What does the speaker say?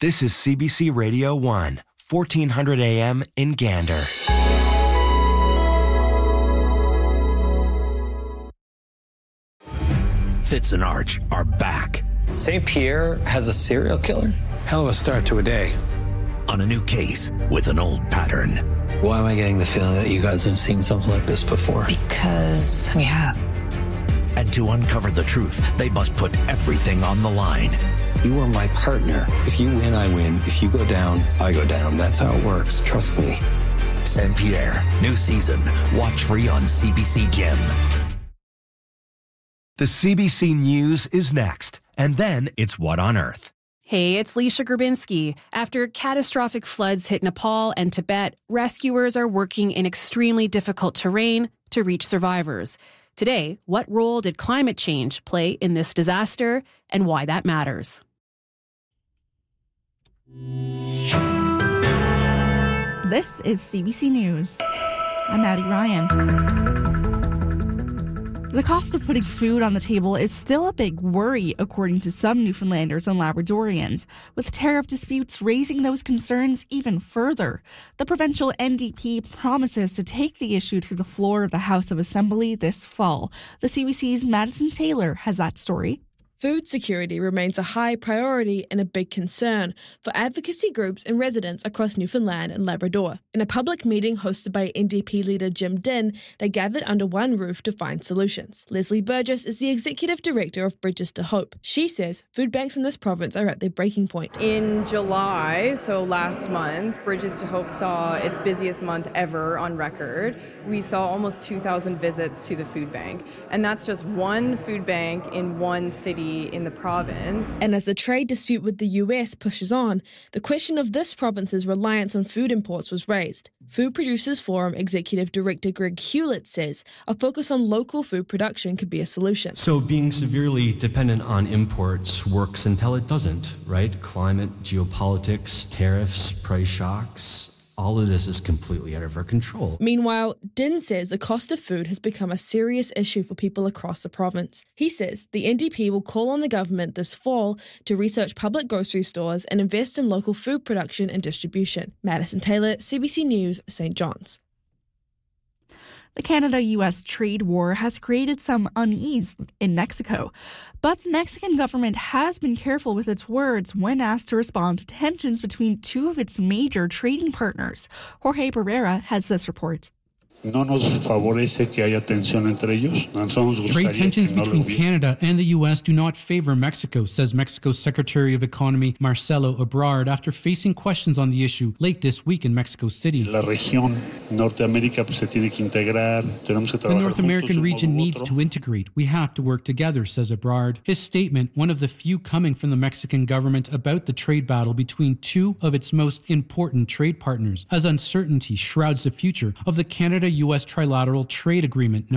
This is CBC Radio 1, 1400 AM in Gander. Fitz and Arch are back. St. Pierre has a serial killer? Hell of a start to a day. On a new case with an old pattern. Why am I getting the feeling that you guys have seen something like this before? Because we have. And to uncover the truth, they must put everything on the line. You are my partner. If you win, I win. If you go down, I go down. That's how it works. Trust me. St. Pierre, new season. Watch free on CBC Gem. The CBC News is next, and then it's What on Earth. Hey, it's Leisha Grabinski. After catastrophic floods hit Nepal and Tibet, rescuers are working in extremely difficult terrain to reach survivors. Today, what role did climate change play in this disaster and why that matters? This is CBC News. I'm Maddie Ryan. The cost of putting food on the table is still a big worry, according to some Newfoundlanders and Labradorians, with tariff disputes raising those concerns even further. The provincial NDP promises to take the issue to the floor of the House of Assembly this fall. The CBC's Madison Taylor has that story. Food security remains a high priority and a big concern for advocacy groups and residents across Newfoundland and Labrador. In a public meeting hosted by NDP leader Jim Dinn, they gathered under one roof to find solutions. Leslie Burgess is the executive director of Bridges to Hope. She says food banks in this province are at their breaking point. In July, so last month, Bridges to Hope saw its busiest month ever on record. We saw almost 2,000 visits to the food bank, and that's just one food bank in one city in the province. And as the trade dispute with the US pushes on, the question of this province's reliance on food imports was raised. Food Producers Forum Executive Director Greg Hewlett says a focus on local food production could be a solution. So being severely dependent on imports works until it doesn't, right? Climate, geopolitics, tariffs, price shocks. All of this is completely out of our control. Meanwhile, Dinn says the cost of food has become a serious issue for people across the province. He says the NDP will call on the government this fall to research public grocery stores and invest in local food production and distribution. Madison Taylor, CBC News, St. John's. The Canada-US trade war has created some unease in Mexico, but the Mexican government has been careful with its words when asked to respond to tensions between two of its major trading partners. Jorge Barrera has this report. No nos favorece que haya tensión entre ellos. Trade tensions between Canada and the U.S. do not favor Mexico, says Mexico's Secretary of Economy Marcelo Ebrard after facing questions on the issue late this week in Mexico City. La región Norteamérica se tiene que integrar. Tenemos que trabajar. The North American region needs to integrate. We have to work together, says Ebrard. His statement, one of the few coming from the Mexican government about the trade battle between two of its most important trade partners, as uncertainty shrouds the future of the Canada-U.S. trilateral trade agreement